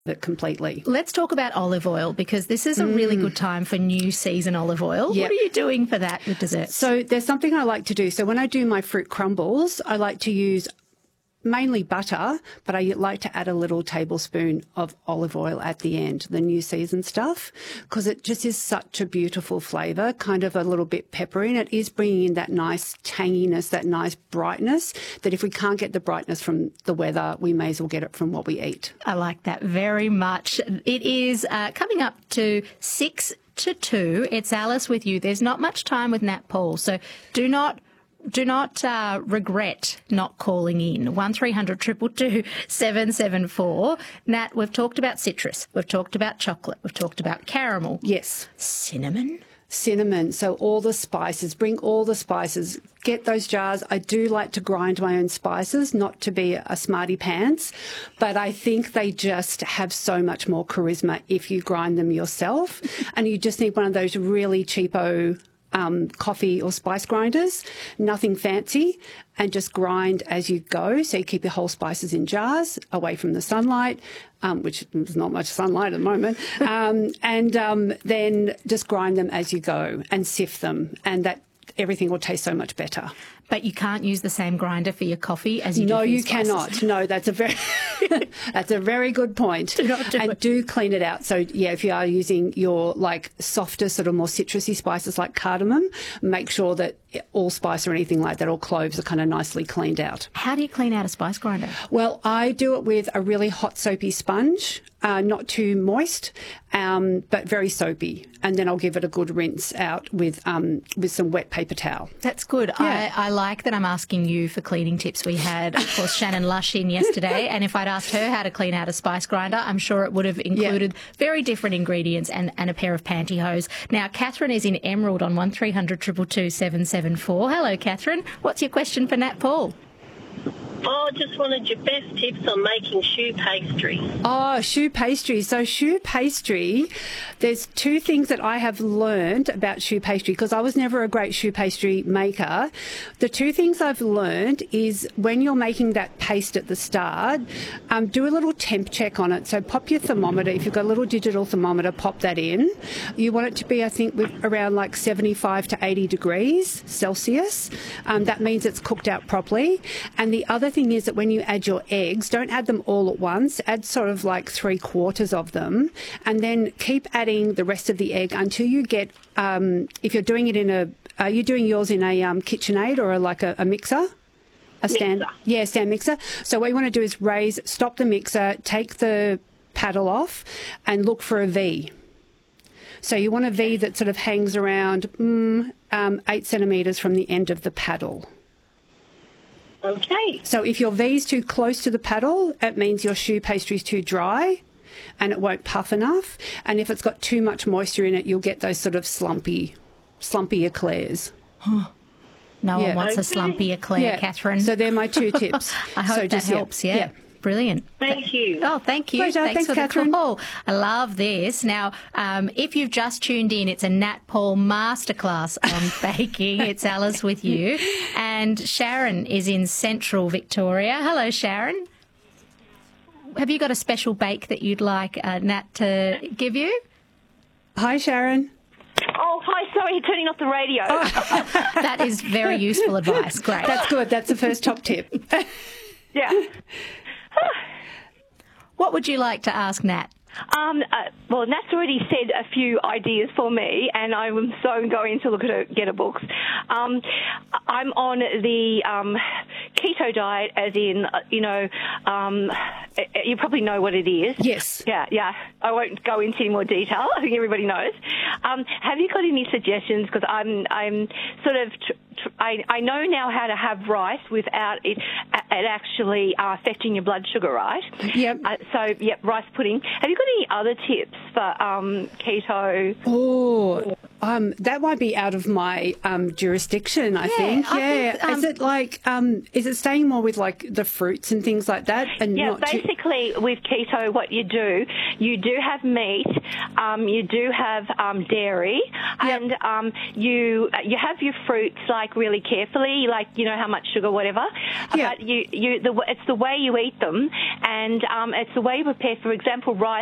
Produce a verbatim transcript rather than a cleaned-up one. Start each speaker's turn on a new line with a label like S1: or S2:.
S1: it completely.
S2: Let's talk about olive oil, because this is a mm. really good time for new season olive oil. Yep. What are you doing for that with desserts?
S1: So there's something I like to do. So when I do my fruit crumbles, I like to use mainly butter, but I like to add a little tablespoon of olive oil at the end, the new season stuff, because it just is such a beautiful flavour, kind of a little bit peppery, and it is bringing in that nice tanginess, that nice brightness, that if we can't get the brightness from the weather, we may as well get it from what we eat.
S2: I like that very much. It is uh, coming up to six to two. It's Alice with you. There's not much time with Nat Paul, so do not Do not uh, regret not calling in. one three hundred two two two seven seven four. Nat, we've talked about citrus. We've talked about chocolate. We've talked about caramel.
S1: Yes.
S2: Cinnamon?
S1: Cinnamon. So all the spices. Bring all the spices. Get those jars. I do like to grind my own spices, not to be a smarty pants, but I think they just have so much more charisma if you grind them yourself. And you just need one of those really cheapo Um, coffee or spice grinders, nothing fancy, and just grind as you go. So you keep your whole spices in jars away from the sunlight, um, which there's not much sunlight at the moment, um, and um, then just grind them as you go and sift them, and that everything will taste so much better.
S2: But you can't use the same grinder for your coffee as you do
S1: no,
S2: for your
S1: you
S2: spices.
S1: cannot. No, that's a very that's a very good point.
S2: Do not do
S1: and
S2: it.
S1: do clean it out. So yeah, if you are using your like softer, sort of more citrusy spices like cardamom, make sure that allspice or anything like that, or cloves, are kind of nicely cleaned out.
S2: How do you clean out a spice grinder?
S1: Well, I do it with a really hot soapy sponge, uh, not too moist, um, but very soapy, and then I'll give it a good rinse out with um, with some wet paper towel.
S2: That's good.
S1: Yeah.
S2: I, I like that I'm asking you for cleaning tips. We had, of course, Shannon Lush in yesterday, and if I'd asked her how to clean out a spice grinder, I'm sure it would have included yeah. very different ingredients and, and a pair of pantyhose. Now, Catherine is in Emerald on one three hundred two two two seven seven four. Hello, Catherine. What's your question for Nat Paul?
S3: Oh, I just wanted your best tips on making choux pastry.
S1: Oh, choux pastry. So choux pastry, there's two things that I have learned about choux pastry, because I was never a great choux pastry maker. The two things I've learned is when you're making that paste at the start, um, do a little temp check on it. So pop your thermometer. If you've got a little digital thermometer, pop that in. You want it to be, I think, with around like seventy-five to eighty degrees Celsius. Um, that means it's cooked out properly. And the other thing is that when you add your eggs, don't add them all at once. Add sort of like three quarters of them, and then keep adding the rest of the egg until you get, um, if you're doing it in a, are you doing yours in a um, KitchenAid or a, like a, a mixer? A stand,
S3: mixer.
S1: Yeah, stand mixer. So what you want to do is raise, stop the mixer, take the paddle off, and look for a V. So you want a V that sort of hangs around mm, um, eight centimetres from the end of the paddle.
S3: Okay.
S1: So if your V's too close to the paddle, it means your choux pastry's too dry and it won't puff enough. And if it's got too much moisture in it, you'll get those sort of slumpy, slumpy eclairs.
S2: Huh. No
S1: yeah.
S2: one wants
S3: okay.
S2: a slumpy eclair,
S1: yeah.
S2: Catherine.
S1: So they're my two tips.
S2: I hope
S1: so
S2: that
S1: just,
S2: helps, yeah.
S1: yeah.
S2: yeah. Brilliant.
S3: Thank you.
S2: Oh, thank you.
S1: Pleasure.
S2: Thanks,
S1: Thanks
S2: for
S1: Catherine.
S2: the call. I love this. Now, um, if you've just tuned in, it's a Nat Paul masterclass on baking. It's Alice with you. And Sharon is in Central Victoria. Hello, Sharon. Have you got a special bake that you'd like uh, Nat to give you?
S1: Hi, Sharon.
S4: Oh, hi, sorry, turning off the radio.
S1: Oh.
S2: That is very useful advice. Great.
S1: That's good. That's the first top tip.
S4: Yeah.
S2: What would you like to ask Nat?
S4: Um, uh, well, Nat's already said a few ideas for me, and I'm so going to look at her, get her books. Um, I'm on the um, keto diet, as in, uh, you know, um, you probably know what it is.
S1: Yes.
S4: Yeah, yeah. I won't go into any more detail. I think everybody knows. Um, have you got any suggestions? Because I'm, I'm sort of... Tr- I, I know now how to have rice without it, it actually uh, affecting your blood sugar, right?
S1: Yep.
S4: Uh, so, yep, rice pudding. Have you got any other tips for um, keto?
S1: Oh, Um, that might be out of my um, jurisdiction, I
S2: Yeah,
S1: think.
S2: I
S1: Yeah.
S2: think, um,
S1: is it like, um, is it staying more with like the fruits and things like that? And
S4: Yeah,
S1: not too-
S4: basically with keto, what you do, you do have meat, um, you do have um, dairy,
S1: Yep.
S4: and um, you you have your fruits like really carefully, like you know how much sugar, whatever.
S1: Yeah.
S4: But you you the it's the way you eat them, and um, it's the way you prepare. For example, rice.